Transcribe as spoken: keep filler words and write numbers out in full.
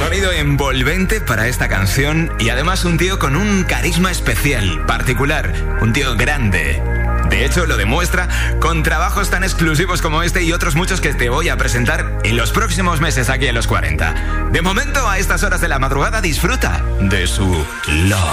Sonido envolvente para esta canción y además un tío con un carisma especial, particular, un tío grande. De hecho, lo demuestra con trabajos tan exclusivos como este y otros muchos que te voy a presentar en los próximos meses aquí en Los cuarenta. De momento, a estas horas de la madrugada, disfruta de su Love.